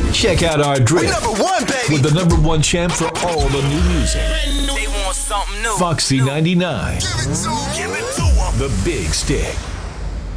Check out our drip. We number one, baby. With the number one champ for all the new music. They want something new. Foxy 99. Give it to 'em. The Big Stick.